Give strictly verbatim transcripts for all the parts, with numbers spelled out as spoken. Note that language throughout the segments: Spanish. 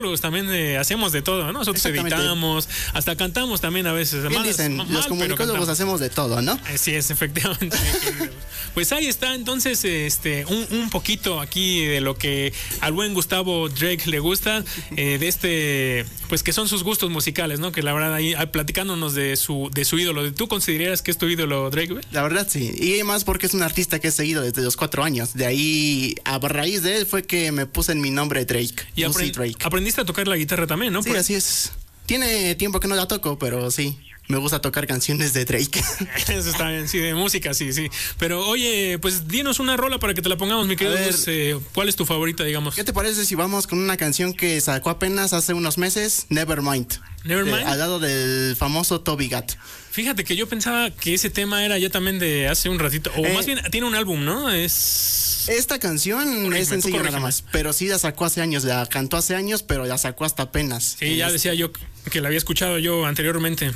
también eh, hacemos de todo, ¿no? Nosotros editamos, hasta cantamos también a veces. Bien mal, dicen, mal, los comunicólogos hacemos de todo, ¿no? Así es, efectivamente. Pues ahí está entonces este un, un poquito aquí de lo que al buen Gustavo Drake le gusta, eh, de este, pues que son sus gustos musicales, ¿no? Que la verdad ahí platicándonos de su de su ídolo. ¿Tú considerarías que es tu ídolo, Drake, güey? La verdad sí, y más porque es un artista que he seguido desde los cuatro años. De ahí, a raíz de él fue que me puse en mi nombre Drake. Y aprend- Drake. aprendiste a tocar la guitarra también, ¿no? Sí, Por... así es. Tiene tiempo que no la toco, pero sí. Me gusta tocar canciones de Drake. Eso está bien, sí, de música, sí, sí. Pero oye, pues dinos una rola para que te la pongamos, mi querido. Ver, eh, ¿cuál es tu favorita, digamos? ¿Qué te parece si vamos con una canción que sacó apenas hace unos meses, Nevermind? Nevermind. Eh, al lado del famoso Toby Gad. Fíjate que yo pensaba que ese tema era ya también de hace un ratito, o eh, más bien tiene un álbum, ¿no? Es... Esta canción corrígeme, es sencilla nada más, pero sí la sacó hace años, la cantó hace años, pero la sacó hasta apenas. Sí, ya decía yo que la había escuchado yo anteriormente.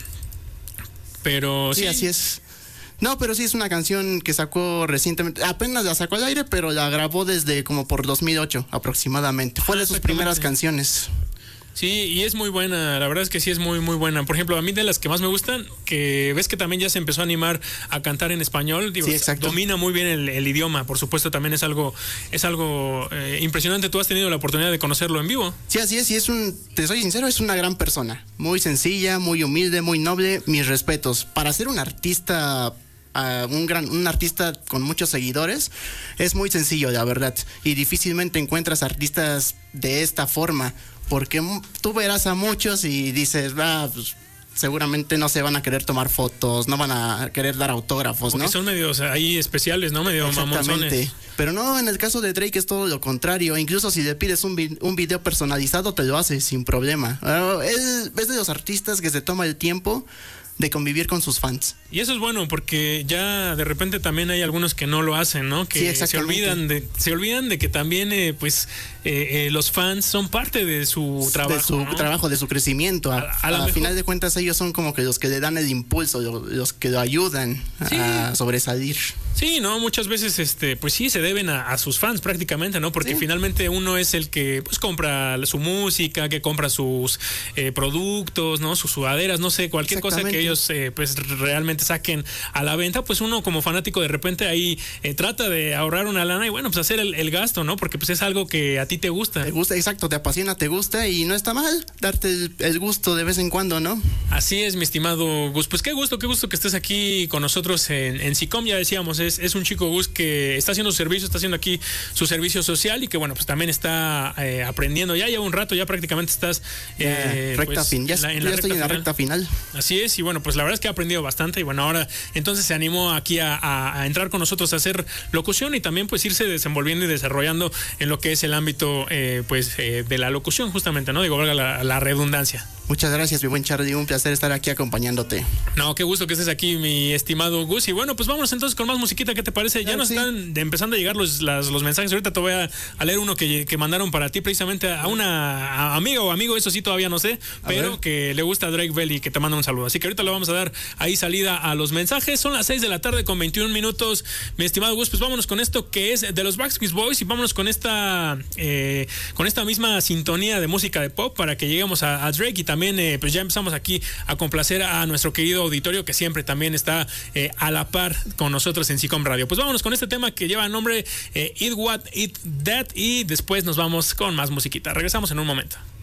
Pero sí, sí, así es. No, pero sí es una canción que sacó recientemente. Apenas la sacó al aire, pero la grabó desde como por dos mil ocho aproximadamente. Fue ah, de sus primeras canciones. Sí, y es muy buena, la verdad es que sí es muy, muy buena. Por ejemplo, a mí de las que más me gustan, que ves que también ya se empezó a animar a cantar en español, digo, sí, exacto. Domina muy bien el, el idioma, por supuesto, también es algo, es algo eh, impresionante. Tú has tenido la oportunidad de conocerlo en vivo. Sí, así es, y es un, te soy sincero, es una gran persona, muy sencilla, muy humilde, muy noble, mis respetos. Para ser un artista... Uh, un gran un artista con muchos seguidores es muy sencillo, la verdad, y difícilmente encuentras artistas de esta forma, porque tú verás a muchos y dices, ah, pues, seguramente no se van a querer tomar fotos, no van a querer dar autógrafos, porque ¿no? son medios ahí especiales, ¿no? Medio mamonzones. Pero no, en el caso de Drake es todo lo contrario. Incluso si le pides un, vi- un video personalizado, te lo hace sin problema. Uh, él es de los artistas que se toma el tiempo de convivir con sus fans. Y eso es bueno porque ya de repente también hay algunos que no lo hacen, ¿no? Que sí, se olvidan de se olvidan de que también eh, pues eh, eh, los fans son parte de su trabajo, de su ¿no? trabajo, de su crecimiento. A, a, a la mejor... final de cuentas ellos son como que los que le dan el impulso, los, los que lo ayudan sí. a sobresalir. Sí, no, muchas veces este pues sí se deben a, a sus fans prácticamente, ¿no? Porque sí. finalmente uno es el que pues compra su música, que compra sus eh, productos, ¿no? Sus sudaderas, no sé, cualquier cosa que ellos eh, pues realmente saquen a la venta, pues uno como fanático de repente ahí eh, trata de ahorrar una lana y bueno, pues hacer el, el gasto, ¿no? Porque pues es algo que a ti te gusta. Te gusta, exacto, te apasiona, te gusta y no está mal darte el, el gusto de vez en cuando, ¿no? Así es, mi estimado Gus. Pues qué gusto, qué gusto que estés aquí con nosotros en, en SICOM, ya decíamos, es, es un chico Gus que está haciendo su servicio, está haciendo aquí su servicio social y que bueno, pues también está eh, aprendiendo, ya lleva un rato, ya prácticamente estás eh, yeah, recta pues, fin, ya, en la, en ya la estoy en la recta final. Así es, y bueno, pues la verdad es que ha aprendido bastante y bueno, ahora entonces se animó aquí a, a, a entrar con nosotros a hacer locución y también pues irse desenvolviendo y desarrollando en lo que es el ámbito eh, pues eh, de la locución justamente, ¿no? Digo, valga la, la redundancia. Muchas gracias, mi buen Charlie, un placer estar aquí acompañándote. No, qué gusto que estés aquí, mi estimado Gus. Y bueno, pues vámonos entonces con más musiquita, ¿qué te parece? Claro, ya nos sí. están de, empezando a llegar los, las, los mensajes. Ahorita te voy a, a leer uno que, que mandaron para ti, precisamente a una a amiga o amigo, eso sí todavía no sé, a pero ver. que le gusta a Drake Bell y que te manda un saludo. Así que ahorita le vamos a dar ahí salida a los mensajes. Son las seis de la tarde con veintiún minutos, mi estimado Gus. Pues vámonos con esto que es de los Backstreet Boys y vámonos con esta eh, con esta misma sintonía de música de pop para que lleguemos a, a Drake y también eh, pues ya empezamos aquí a complacer a nuestro querido auditorio que siempre también está eh, a la par con nosotros en SICOM Radio. Pues vámonos con este tema que lleva nombre eh, Eat What, Eat That y después nos vamos con más musiquita. Regresamos en un momento.